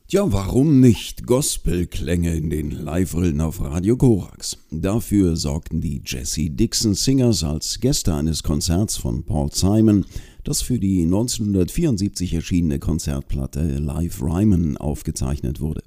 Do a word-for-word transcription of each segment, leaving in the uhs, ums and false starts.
Ja, warum nicht Gospelklänge in den Live-Rillen auf Radio Korax? Dafür sorgten die Jesse Dixon Singers als Gäste eines Konzerts von Paul Simon, das für die neunzehnhundertvierundsiebzig erschienene Konzertplatte Live Ryman aufgezeichnet wurde.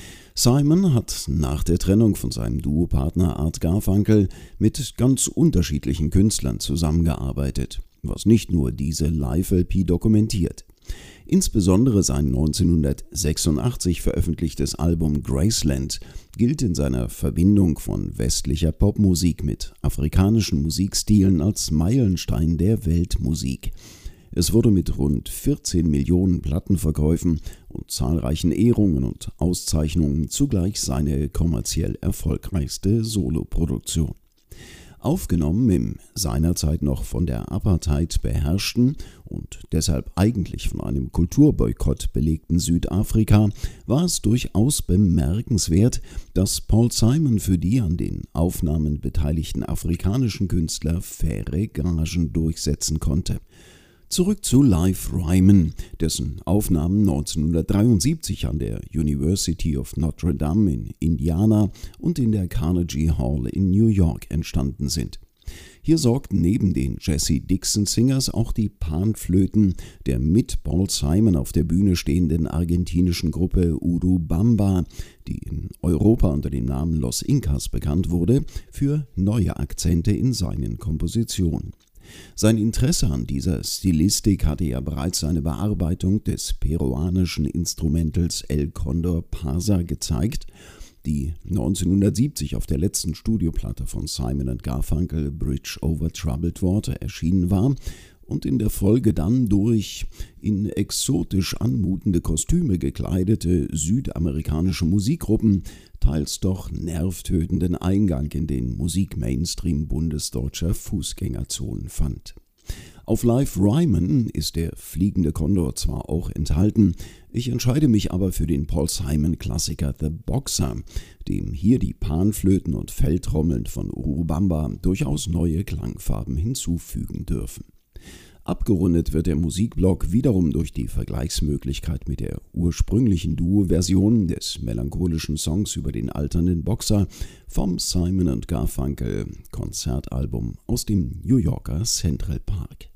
Simon hat nach der Trennung von seinem Duopartner Art Garfunkel mit ganz unterschiedlichen Künstlern zusammengearbeitet, was nicht nur diese Live-L P dokumentiert. Insbesondere sein neunzehnhundertsechsundachtzig veröffentlichtes Album Graceland gilt in seiner Verbindung von westlicher Popmusik mit afrikanischen Musikstilen als Meilenstein der Weltmusik. Es wurde mit rund vierzehn Millionen Plattenverkäufen und zahlreichen Ehrungen und Auszeichnungen zugleich seine kommerziell erfolgreichste Soloproduktion. Aufgenommen im seinerzeit noch von der Apartheid beherrschten und deshalb eigentlich von einem Kulturboykott belegten Südafrika, war es durchaus bemerkenswert, dass Paul Simon für die an den Aufnahmen beteiligten afrikanischen Künstler faire Gagen durchsetzen konnte. Zurück zu Live Ryman, dessen Aufnahmen neunzehnhundertdreiundsiebzig an der University of Notre Dame in Indiana und in der Carnegie Hall in New York entstanden sind. Hier sorgten neben den Jesse Dixon Singers auch die Panflöten der mit Paul Simon auf der Bühne stehenden argentinischen Gruppe Urubamba, die in Europa unter dem Namen Los Incas bekannt wurde, für neue Akzente in seinen Kompositionen. Sein Interesse an dieser Stilistik hatte ja bereits seine Bearbeitung des peruanischen Instrumentals El Condor Pasa gezeigt, die neunzehnhundertsiebzig auf der letzten Studioplatte von Simon and Garfunkel Bridge over Troubled Water erschienen war und in der Folge dann durch in exotisch anmutende Kostüme gekleidete südamerikanische Musikgruppen teils doch nervtötenden Eingang in den Musik-Mainstream bundesdeutscher Fußgängerzonen fand. Auf Live Ryman ist der fliegende Kondor zwar auch enthalten, ich entscheide mich aber für den Paul Simon-Klassiker The Boxer, dem hier die Panflöten und Feldtrommeln von Urubamba durchaus neue Klangfarben hinzufügen dürfen. Abgerundet wird der Musikblock wiederum durch die Vergleichsmöglichkeit mit der ursprünglichen Duo-Version des melancholischen Songs über den alternden Boxer vom Simon and Garfunkel Konzertalbum aus dem New Yorker Central Park.